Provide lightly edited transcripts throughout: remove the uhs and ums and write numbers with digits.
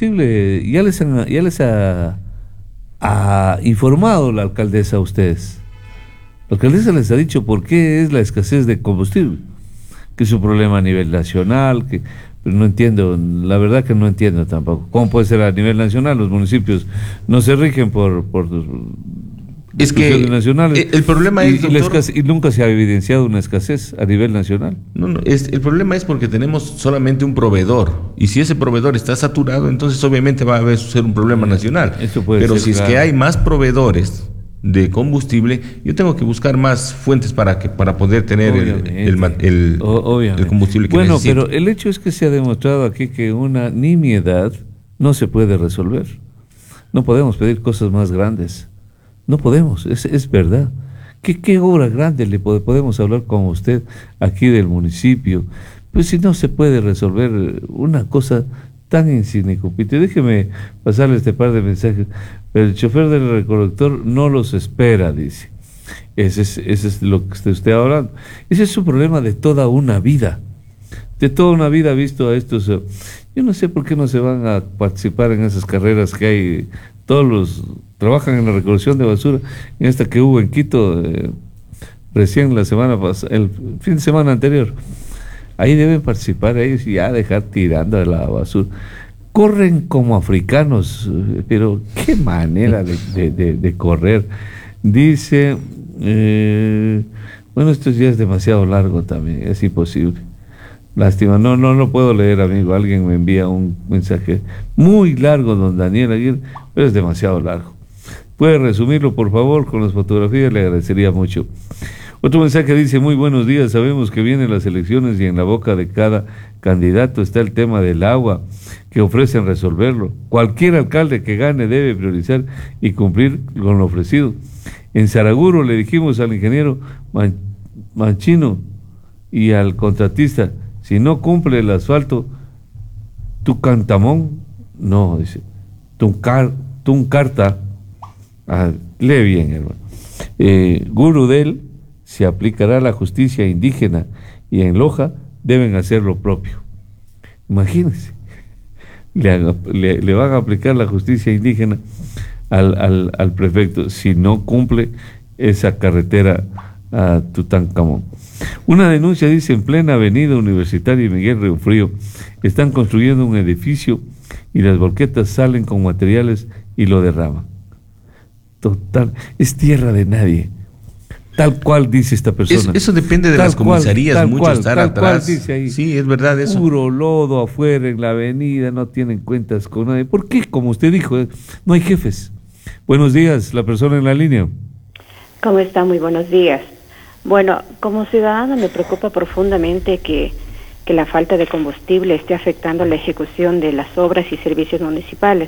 combustible ha informado la alcaldesa a ustedes. La alcaldesa les ha dicho por qué es la escasez de combustible, que es un problema a nivel nacional, pero no entiendo, la verdad que no entiendo tampoco. ¿Cómo puede ser a nivel nacional? Los municipios no se rigen por es que nacionales. El problema es, doctor, y nunca se ha evidenciado una escasez a nivel nacional. El problema es porque tenemos solamente un proveedor, y si ese proveedor está saturado, entonces obviamente va a ser un problema nacional. Pero si es que hay más proveedores de combustible, yo tengo que buscar más fuentes para poder tener el combustible que necesito. Pero el hecho es que se ha demostrado aquí que una nimiedad no se puede resolver. No podemos pedir cosas más grandes. No podemos, es verdad. ¿Qué obra grande le podemos hablar con usted aquí del municipio? Pues si no se puede resolver una cosa tan insignificante. Déjeme pasarle este par de mensajes. El chofer del recolector no los espera, dice. Ese es lo que está usted hablando. Ese es su problema de toda una vida. De toda una vida visto a estos. Yo no sé por qué no se van a participar en esas carreras que hay. Todos los trabajan en la recolección de basura. En esta que hubo en Quito recién la semana pasada, el fin de semana anterior. Ahí deben participar ellos y ya dejar tirando de la basura. Corren como africanos, pero qué manera de correr. Dice, bueno, esto ya es demasiado largo también, es imposible. Lástima, no puedo leer, amigo. Alguien me envía un mensaje muy largo, don Daniel Aguirre, pero es demasiado largo. ¿Puede resumirlo, por favor, con las fotografías? Le agradecería mucho. Otro mensaje dice, muy buenos días, sabemos que vienen las elecciones y en la boca de cada candidato está el tema del agua, que ofrecen resolverlo. Cualquier alcalde que gane debe priorizar y cumplir con lo ofrecido. En Saraguro le dijimos al ingeniero Manchino y al contratista, si no cumple el asfalto, Tucantamón, no, dice, Tuncarta, lee bien, hermano. Gurudel, se aplicará la justicia indígena y en Loja deben hacer lo propio. Imagínense, le van a aplicar la justicia indígena al prefecto si no cumple esa carretera a Tutankamón. Una denuncia dice, en plena avenida Universitaria y Miguel Riofrío están construyendo un edificio y las volquetas salen con materiales y lo derraman. Total, es tierra de nadie. Tal cual dice esta persona. Eso depende de las comisarías, mucho estar atrás. Dice ahí, sí, es verdad eso. Puro lodo afuera en la avenida, no tienen cuentas con nadie. ¿Por qué? Como usted dijo, no hay jefes. Buenos días, la persona en la línea. ¿Cómo está? Muy buenos días. Bueno, como ciudadana me preocupa profundamente que la falta de combustible esté afectando la ejecución de las obras y servicios municipales,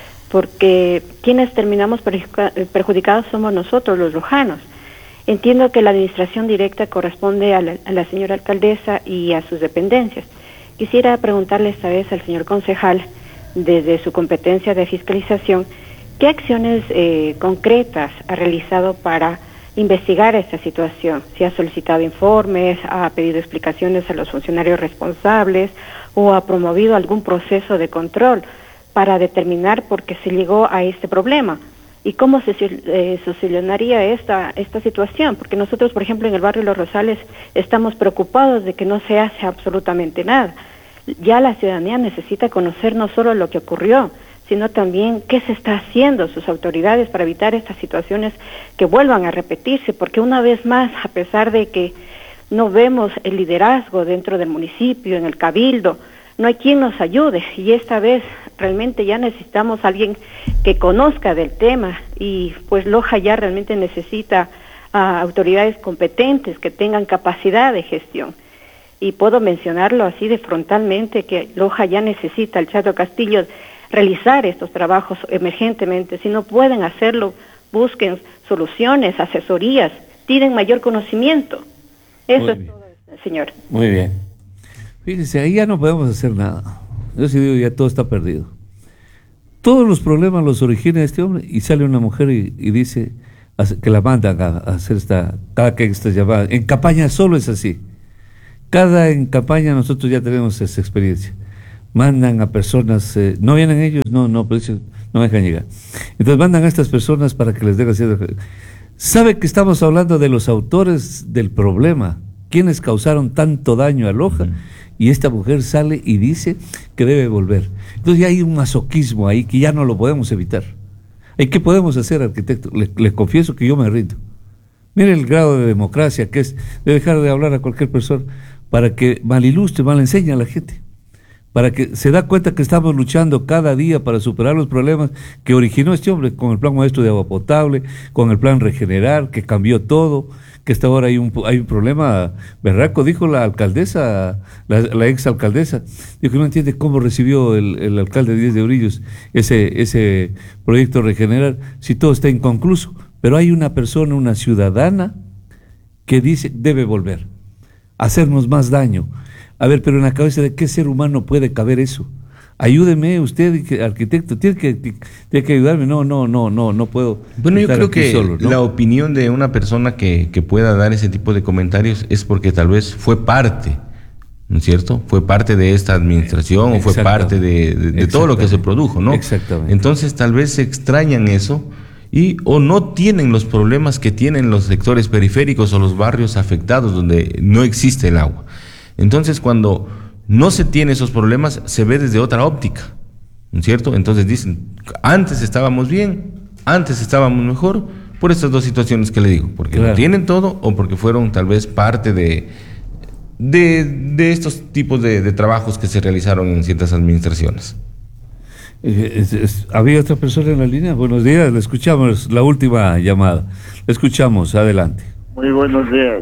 porque quienes terminamos perjudicados somos nosotros, los lojanos. Entiendo que la administración directa corresponde a la señora alcaldesa y a sus dependencias. Quisiera preguntarle esta vez al señor concejal, desde su competencia de fiscalización, ¿qué acciones concretas ha realizado para investigar esta situación? Si ha solicitado informes, ha pedido explicaciones a los funcionarios responsables o ha promovido algún proceso de control para determinar por qué se llegó a este problema. ¿Y cómo se solucionaría esta situación? Porque nosotros, por ejemplo, en el barrio Los Rosales estamos preocupados de que no se hace absolutamente nada. Ya la ciudadanía necesita conocer no solo lo que ocurrió, sino también qué se está haciendo sus autoridades para evitar estas situaciones que vuelvan a repetirse, porque una vez más, a pesar de que no vemos el liderazgo dentro del municipio, en el cabildo, no hay quien nos ayude, y esta vez realmente ya necesitamos a alguien que conozca del tema, y pues Loja ya realmente necesita a autoridades competentes que tengan capacidad de gestión. Y puedo mencionarlo así de frontalmente, que Loja ya necesita, el Chato Castillo, realizar estos trabajos emergentemente. Si no pueden hacerlo, busquen soluciones, asesorías, tienen mayor conocimiento. Eso es todo, señor. Muy bien. Fíjense, ahí ya no podemos hacer nada. Yo sí digo, ya todo está perdido. Todos los problemas los origina este hombre, y sale una mujer y dice que la mandan a hacer cada que estas llamadas. En campaña solo es así. En campaña nosotros ya tenemos esa experiencia. mandan a personas, no vienen ellos, no, pero ellos no me dejan llegar. Entonces mandan a estas personas para que les den así. ¿Sabe que estamos hablando de los autores del problema? ¿Quiénes causaron tanto daño a Loja? Y esta mujer sale y dice que debe volver. Entonces ya hay un masoquismo ahí que ya no lo podemos evitar. ¿Y qué podemos hacer, arquitecto? Le confieso que yo me rindo. Mire el grado de democracia que es de dejar de hablar a cualquier persona para que malilustre, malenseñe a la gente, para que se da cuenta que estamos luchando cada día para superar los problemas que originó este hombre con el plan maestro de agua potable, con el plan Regenerar, que cambió todo, que hasta ahora hay un problema berraco, dijo la alcaldesa, la ex alcaldesa, dijo que no entiende cómo recibió el alcalde Díez de Urillos ese proyecto Regenerar, si todo está inconcluso, pero hay una persona, una ciudadana, que dice debe volver, hacernos más daño. A ver, pero en la cabeza de qué ser humano puede caber eso. Ayúdeme usted, arquitecto, tiene que ayudarme. No puedo. Bueno, yo creo que solo, ¿no? La opinión de una persona que pueda dar ese tipo de comentarios es porque tal vez fue parte, ¿no es cierto? Fue parte de esta administración o fue parte de todo lo que se produjo, ¿no? Exactamente. Entonces tal vez se extrañan eso o no tienen los problemas que tienen los sectores periféricos o los barrios afectados donde no existe el agua. Entonces, cuando no se tiene esos problemas, se ve desde otra óptica, ¿no es cierto? Entonces dicen, antes estábamos bien, antes estábamos mejor, por estas dos situaciones que le digo, porque lo tienen todo o porque fueron tal vez parte de estos tipos de trabajos que se realizaron en ciertas administraciones. ¿Había otra persona en la línea? Buenos días, le escuchamos, la última llamada. Le escuchamos, adelante. Muy buenos días.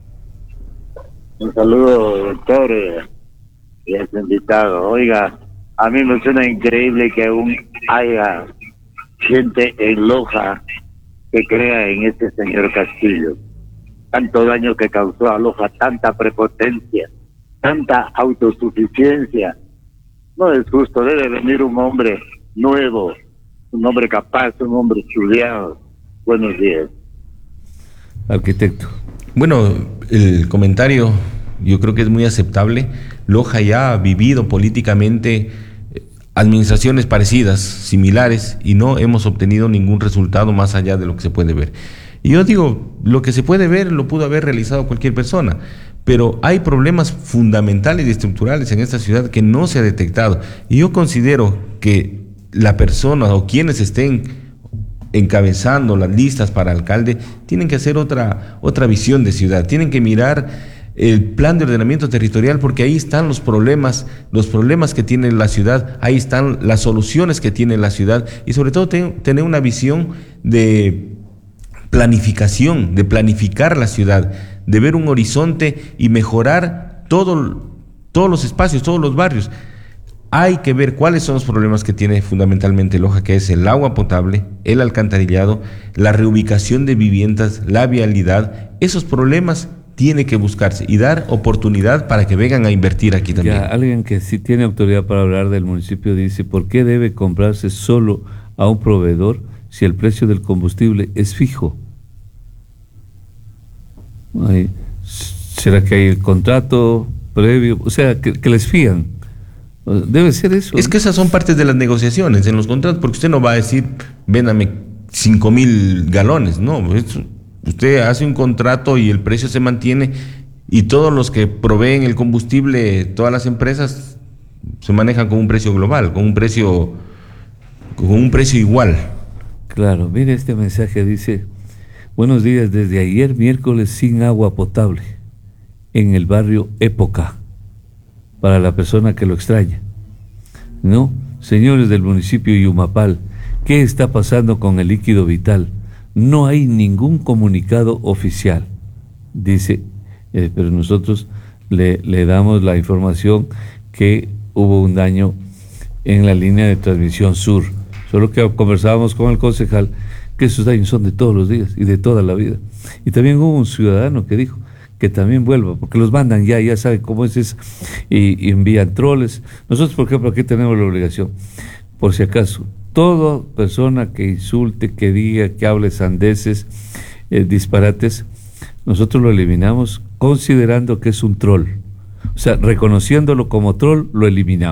Un saludo, doctor, y a su invitado. Oiga, a mí me suena increíble que aún haya gente en Loja que crea en este señor Castillo. Tanto daño que causó a Loja, tanta prepotencia, tanta autosuficiencia. No es justo, debe venir un hombre nuevo, un hombre capaz, un hombre estudiado. Buenos días. Arquitecto. Bueno, el comentario yo creo que es muy aceptable. Loja ya ha vivido políticamente administraciones parecidas, similares, y no hemos obtenido ningún resultado más allá de lo que se puede ver. Y yo digo, lo que se puede ver lo pudo haber realizado cualquier persona, pero hay problemas fundamentales y estructurales en esta ciudad que no se ha detectado. Y yo considero que la persona o quienes estén encabezando las listas para alcalde tienen que hacer otra visión de ciudad, tienen que mirar el plan de ordenamiento territorial, porque ahí están los problemas que tiene la ciudad, ahí están las soluciones que tiene la ciudad, y sobre todo tener una visión de planificación, de planificar la ciudad, de ver un horizonte y mejorar todos los espacios, todos los barrios. Hay que ver cuáles son los problemas que tiene fundamentalmente Loja, que es el agua potable, el alcantarillado, la reubicación de viviendas, la vialidad. Esos problemas tiene que buscarse y dar oportunidad para que vengan a invertir aquí también. Ya, alguien que sí tiene autoridad para hablar del municipio dice, ¿por qué debe comprarse solo a un proveedor si el precio del combustible es fijo? ¿Será que hay el contrato previo? O sea, que les fían. Debe ser eso. Es que esas son partes de las negociaciones en los contratos, porque usted no va a decir, véndame 5,000 galones, no, usted hace un contrato y el precio se mantiene, y todos los que proveen el combustible, todas las empresas se manejan con un precio global, con un precio igual. Claro, mire este mensaje, dice, buenos días, desde ayer miércoles sin agua potable en el barrio Época, para la persona que lo extraña. No, señores del municipio Yumapal, ¿qué está pasando con el líquido vital? No hay ningún comunicado oficial, dice, pero nosotros le damos la información que hubo un daño en la línea de transmisión sur, solo que conversábamos con el concejal que esos daños son de todos los días y de toda la vida. Y también hubo un ciudadano que dijo que también vuelva, porque los mandan ya saben cómo es eso, y envían troles. Nosotros, por ejemplo, aquí tenemos la obligación, por si acaso, toda persona que insulte, que diga, que hable sandeces, disparates, nosotros lo eliminamos considerando que es un troll. O sea, reconociéndolo como troll, lo eliminamos.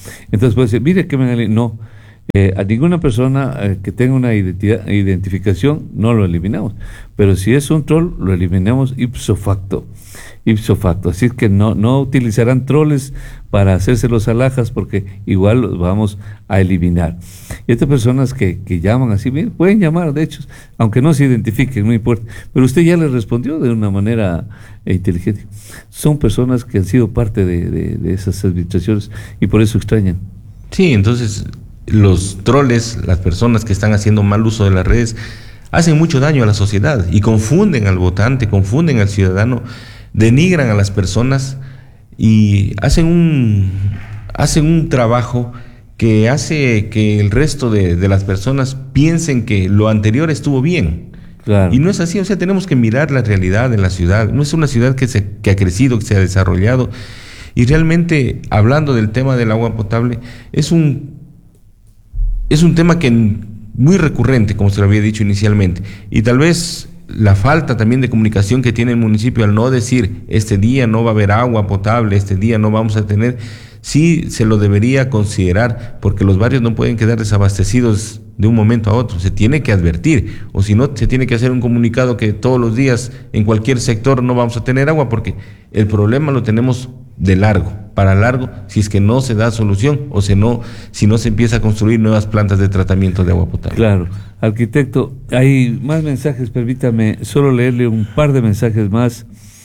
Entonces puede decir, mire que no, a ninguna persona que tenga una identificación no lo eliminamos, pero si es un troll lo eliminamos ipso facto. Así que no utilizarán troles para hacerse los alhajas, porque igual los vamos a eliminar. Y estas personas que llaman así, bien, pueden llamar, de hecho, aunque no se identifiquen, no importa, pero usted ya les respondió de una manera inteligente. Son personas que han sido parte de esas administraciones y por eso extrañan. Sí, entonces los troles, las personas que están haciendo mal uso de las redes, hacen mucho daño a la sociedad y confunden al votante, confunden al ciudadano, denigran a las personas y hacen un trabajo que hace que el resto de las personas piensen que lo anterior estuvo bien. Claro. Y no es así, o sea, tenemos que mirar la realidad de la ciudad. No es una ciudad que ha crecido, que se ha desarrollado. Y realmente, hablando del tema del agua potable, es un tema que muy recurrente, como se lo había dicho inicialmente. Y tal vez la falta también de comunicación que tiene el municipio al no decir, este día no va a haber agua potable, este día no vamos a tener, sí se lo debería considerar, porque los barrios no pueden quedar desabastecidos de un momento a otro, se tiene que advertir, o si no, se tiene que hacer un comunicado que todos los días en cualquier sector no vamos a tener agua, porque el problema lo tenemos de largo, para largo, si es que no se da solución o si no se empieza a construir nuevas plantas de tratamiento de agua potable. Claro. Arquitecto, hay más mensajes, permítame solo leerle un par de mensajes más,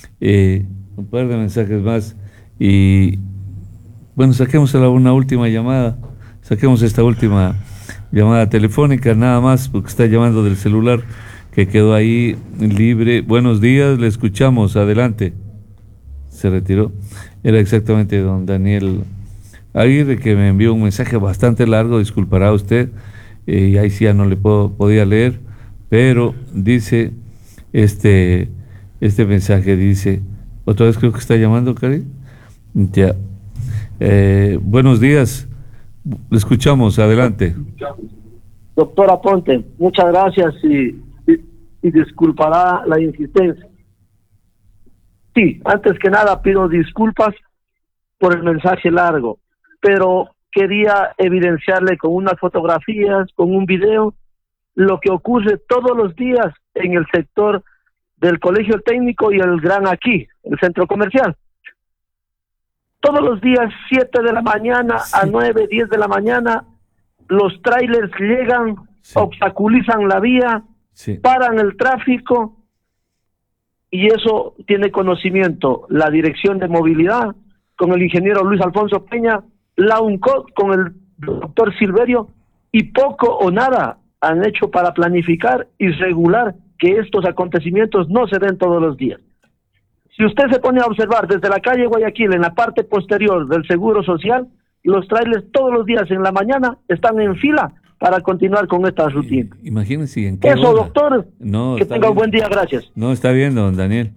y bueno, saquemos una última llamada, saquemos esta última llamada telefónica, nada más, porque está llamando del celular que quedó ahí libre. Buenos días, le escuchamos, adelante. Se retiró. Era exactamente don Daniel Aguirre, que me envió un mensaje bastante largo, disculpará usted, y ahí sí ya no le podía leer, pero dice, este mensaje dice, otra vez creo que está llamando, Cari. Ya. Buenos días, le escuchamos, adelante. Doctor Aponte, muchas gracias y disculpará la insistencia. Sí, antes que nada pido disculpas por el mensaje largo, pero quería evidenciarle con unas fotografías, con un video, lo que ocurre todos los días en el sector del Colegio Técnico y el Gran Aquí, el centro comercial. Todos los días, 7 de la mañana a 9, 10 de la mañana, los trailers llegan, obstaculizan la vía, paran el tráfico, y eso tiene conocimiento la Dirección de Movilidad, con el ingeniero Luis Alfonso Peña, la UNCOD con el doctor Silverio, y poco o nada han hecho para planificar y regular que estos acontecimientos no se den todos los días. Si usted se pone a observar desde la calle Guayaquil, en la parte posterior del Seguro Social, los trailers todos los días en la mañana están en fila para continuar con esta rutina. Imagínense en qué eso, hora. Doctor, que tenga un buen día, gracias. No, está bien, don Daniel.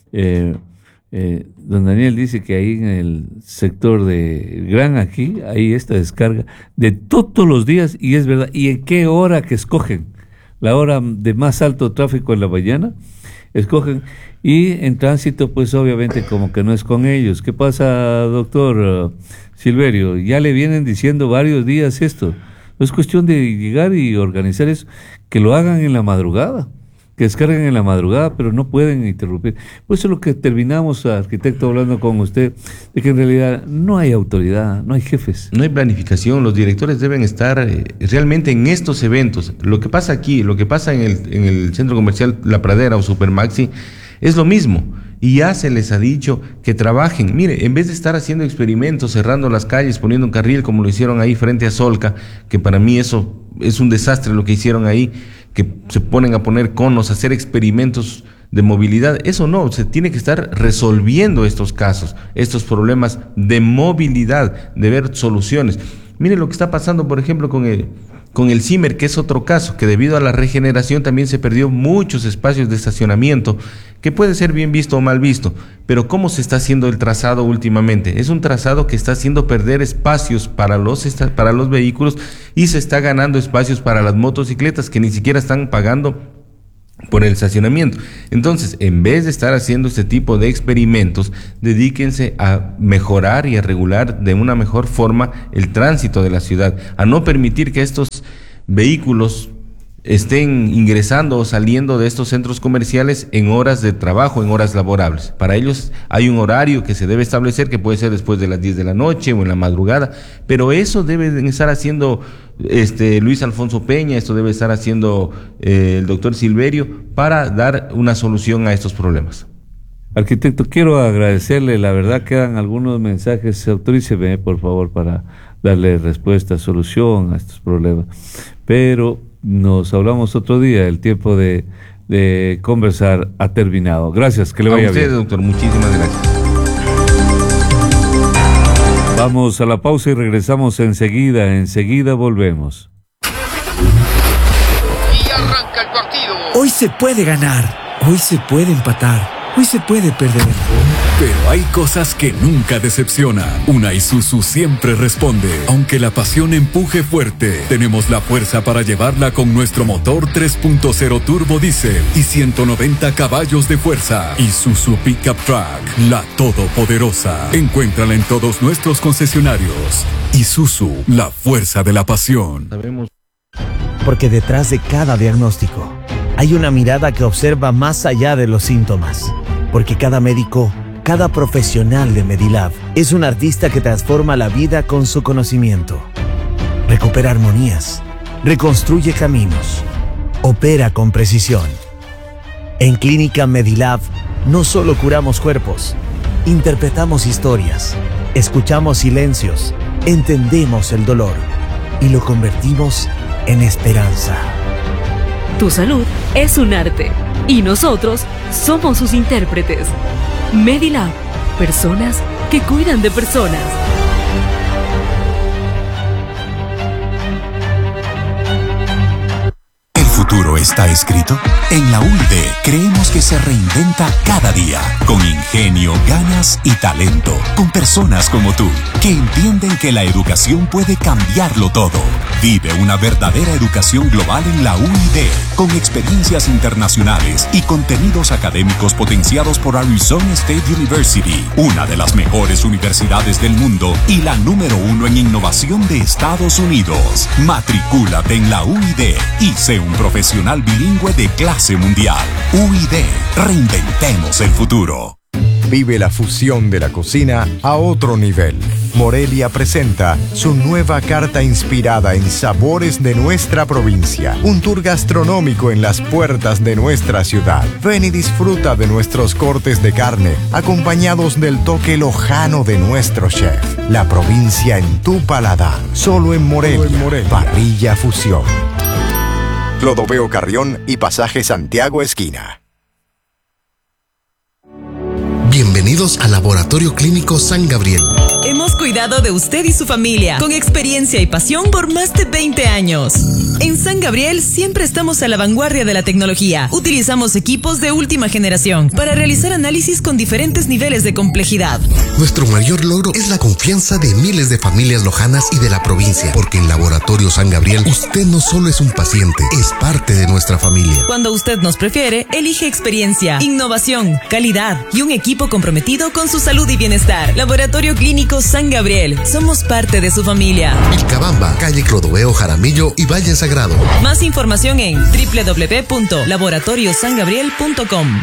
Don Daniel dice que ahí en el sector de Gran Aquí, ahí esta descarga de todos los días, y es verdad. ¿Y en qué hora que escogen? La hora de más alto tráfico en la mañana, escogen, y en tránsito, pues obviamente como que no es con ellos. ¿Qué pasa, doctor Silverio? Ya le vienen diciendo varios días esto. No es cuestión de llegar y organizar eso, que lo hagan en la madrugada, que descarguen en la madrugada, pero no pueden interrumpir. Por eso es lo que terminamos, arquitecto, hablando con usted, de que en realidad no hay autoridad, no hay jefes. No hay planificación, los directores deben estar realmente en estos eventos. Lo que pasa aquí, lo que pasa en el centro comercial La Pradera o Supermaxi, es lo mismo. Y ya se les ha dicho que trabajen. Mire, en vez de estar haciendo experimentos, cerrando las calles, poniendo un carril como lo hicieron ahí frente a Solca, que para mí eso es un desastre lo que hicieron ahí, que se ponen a poner conos, a hacer experimentos de movilidad. Eso no, se tiene que estar resolviendo estos casos, estos problemas de movilidad, de ver soluciones. Mire lo que está pasando, por ejemplo, con el CIMER, que es otro caso, que debido a la regeneración también se perdió muchos espacios de estacionamiento, que puede ser bien visto o mal visto, pero ¿cómo se está haciendo el trazado últimamente? Es un trazado que está haciendo perder espacios para los vehículos y se está ganando espacios para las motocicletas, que ni siquiera están pagando por el estacionamiento. Entonces, en vez de estar haciendo este tipo de experimentos, dedíquense a mejorar y a regular de una mejor forma el tránsito de la ciudad, a no permitir que estos vehículos estén ingresando o saliendo de estos centros comerciales en horas de trabajo, en horas laborables. Para ellos hay un horario que se debe establecer, que puede ser después de las 10 de la noche o en la madrugada, pero eso debe estar haciendo Luis Alfonso Peña, esto debe estar haciendo el doctor Silverio para dar una solución a estos problemas. Arquitecto, quiero agradecerle, la verdad quedan algunos mensajes, autoríceme por favor para darle respuesta, solución a estos problemas, pero nos hablamos otro día, el tiempo de conversar ha terminado. Gracias, que le vaya bien. A usted, doctor, muchísimas gracias. Vamos a la pausa y regresamos enseguida volvemos. Y arranca el partido. Hoy se puede ganar, hoy se puede empatar, hoy se puede perder. Pero hay cosas que nunca decepcionan. Una Isuzu siempre responde. Aunque la pasión empuje fuerte, tenemos la fuerza para llevarla con nuestro motor 3.0 turbo diésel y 190 caballos de fuerza. Isuzu Pickup Truck, la todopoderosa. Encuéntrala en todos nuestros concesionarios. Isuzu, la fuerza de la pasión. Porque detrás de cada diagnóstico hay una mirada que observa más allá de los síntomas. Porque cada médico, cada profesional de Medilab es un artista que transforma la vida con su conocimiento. Recupera armonías, reconstruye caminos, opera con precisión. En Clínica Medilab no solo curamos cuerpos, interpretamos historias, escuchamos silencios, entendemos el dolor y lo convertimos en esperanza. Tu salud es un arte y nosotros somos sus intérpretes. Medilab, personas que cuidan de personas. ¿El futuro está escrito? En la UID creemos que se reinventa cada día, con ingenio, ganas y talento, con personas como tú, que entienden que la educación puede cambiarlo todo. Vive una verdadera educación global en la UID, con experiencias internacionales y contenidos académicos potenciados por Arizona State University, una de las mejores universidades del mundo y la número 1 en innovación de Estados Unidos. Matricúlate en la UID y sé un profesional bilingüe de clase mundial. UID, reinventemos el futuro. Vive la fusión de la cocina a otro nivel. Morelia presenta su nueva carta inspirada en sabores de nuestra provincia. Un tour gastronómico en las puertas de nuestra ciudad. Ven y disfruta de nuestros cortes de carne, acompañados del toque lojano de nuestro chef. La provincia en tu paladar. Solo en Morelia. Parrilla Fusión. Clodoveo Carrión y Pasaje Santiago Esquina. Bienvenidos al Laboratorio Clínico San Gabriel. Hemos cuidado de usted y su familia con experiencia y pasión por más de 20 años. En San Gabriel siempre estamos a la vanguardia de la tecnología. Utilizamos equipos de última generación para realizar análisis con diferentes niveles de complejidad. Nuestro mayor logro es la confianza de miles de familias lojanas y de la provincia, porque en Laboratorio San Gabriel usted no solo es un paciente, es parte de nuestra familia. Cuando usted nos prefiere, elige experiencia, innovación, calidad y un equipo comprometido con su salud y bienestar. Laboratorio Clínico San Gabriel. Somos parte de su familia. Vilcabamba, calle Clodoveo Jaramillo y Valle Sagrado. Más información en www.laboratoriosangabriel.com.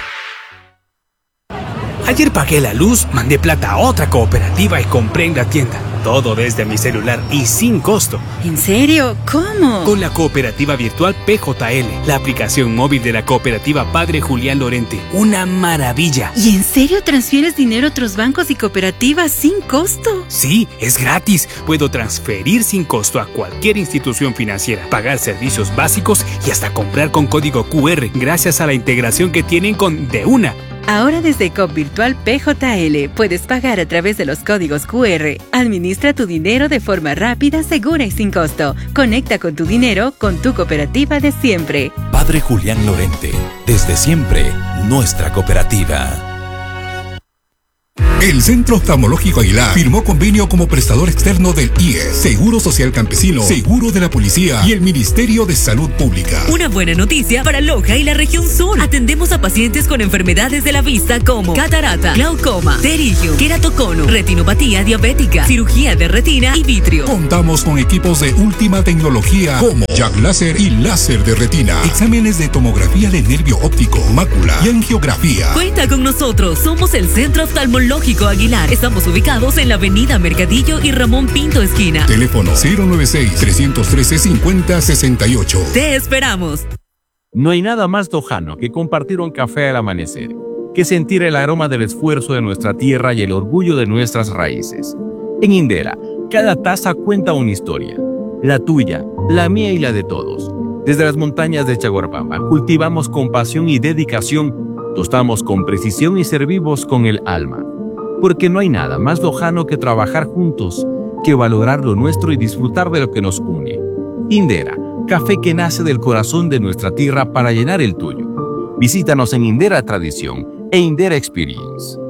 Ayer pagué la luz, mandé plata a otra cooperativa y compré en la tienda. Todo desde mi celular y sin costo. ¿En serio? ¿Cómo? Con la cooperativa virtual PJL, la aplicación móvil de la cooperativa Padre Julián Lorente. Una maravilla. ¿Y en serio transfieres dinero a otros bancos y cooperativas sin costo? Sí, es gratis. Puedo transferir sin costo a cualquier institución financiera, pagar servicios básicos y hasta comprar con código QR gracias a la integración que tienen con De Una. Ahora desde COP Virtual PJL puedes pagar a través de los códigos QR. Administra tu dinero de forma rápida, segura y sin costo. Conecta con tu dinero con tu cooperativa de siempre. Padre Julián Lorente, desde siempre, nuestra cooperativa. El Centro Oftalmológico Aguilar firmó convenio como prestador externo del IES, Seguro Social Campesino, Seguro de la Policía y el Ministerio de Salud Pública. Una buena noticia para Loja y la región sur. Atendemos a pacientes con enfermedades de la vista como catarata, glaucoma, pterigio, queratocono, retinopatía diabética, cirugía de retina y vitrio. Contamos con equipos de última tecnología como Jack Láser y láser de retina, exámenes de tomografía de nervio óptico, mácula y angiografía. Cuenta con nosotros, somos el Centro Oftalmológico Aguilar. Estamos ubicados en la avenida Mercadillo y Ramón Pinto esquina. Teléfono 096-313-5068. Te esperamos. No hay nada más lojano que compartir un café al amanecer, que sentir el aroma del esfuerzo de nuestra tierra y el orgullo de nuestras raíces. En Indera, cada taza cuenta una historia. La tuya, la mía y la de todos. Desde las montañas de Chaguarpamba cultivamos con pasión y dedicación, tostamos con precisión y servimos con el alma. Porque no hay nada más lojano que trabajar juntos, que valorar lo nuestro y disfrutar de lo que nos une. Indera, café que nace del corazón de nuestra tierra para llenar el tuyo. Visítanos en Indera Tradición e Indera Experience.